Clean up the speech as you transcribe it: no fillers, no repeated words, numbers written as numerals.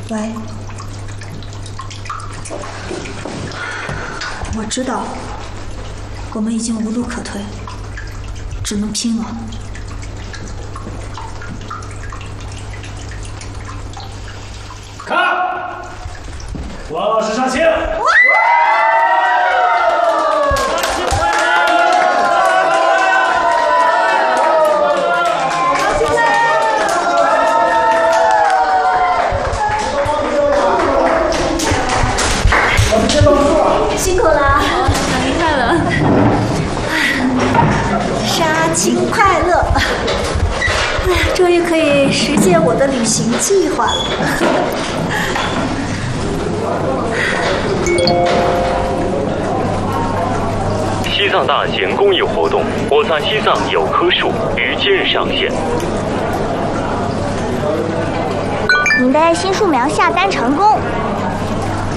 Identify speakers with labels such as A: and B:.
A: 喂，我知道，我们已经无路可退，只能拼了。
B: 看，王老师上线。
A: 辛苦了，
C: 生日快乐！
A: 杀青快乐！哎呀，终于可以实现我的旅行计划了。
D: 西藏大型公益活动“我在西藏有棵树”于今日上线。
E: 您的新树苗下单成功，